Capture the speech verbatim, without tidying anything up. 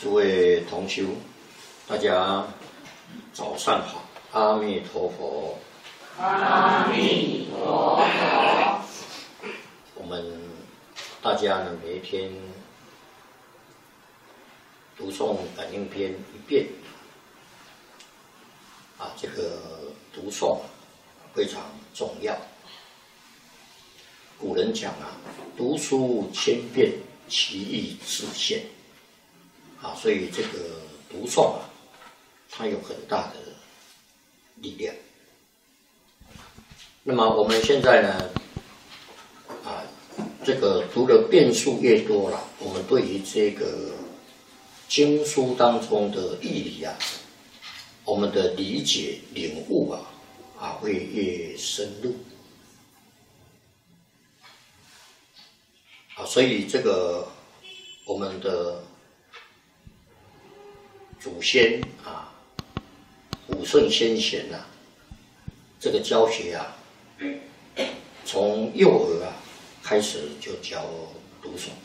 诸位同修，大家早上好，阿弥陀佛。 阿弥陀佛。 我们大家呢，每一天读诵感应篇一遍，啊，这个读诵非常重要。古人讲啊，读书千遍，其义自现。啊，所以这个读诵啊，它有很大的力量。那么我们现在呢，啊，这个读的遍数越多了，我们对于这个经书当中的义理啊，我们的理解领悟啊，啊会越深入。啊，所以这个我们的祖先啊，古圣先贤呐、啊，这个教学啊，从幼儿啊开始就教读诵。